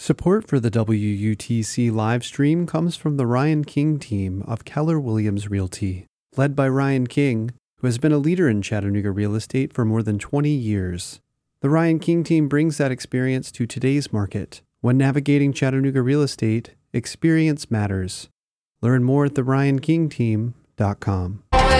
Support for the WUTC live stream comes from the Ryan King team of Keller Williams Realty, led by Ryan King, who has been a leader in Chattanooga real estate for more than 20 years. The Ryan King team brings that experience to today's market. When navigating Chattanooga real estate, experience matters. Learn more at theryankingteam.com.